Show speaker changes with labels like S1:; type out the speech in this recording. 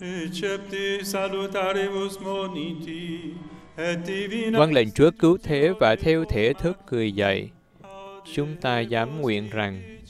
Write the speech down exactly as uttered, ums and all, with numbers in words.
S1: Recepti salutaribus moniti, et divina...
S2: Vâng lệnh Chúa cứu thế và theo thể thức người dạy, chúng ta dám nguyện rằng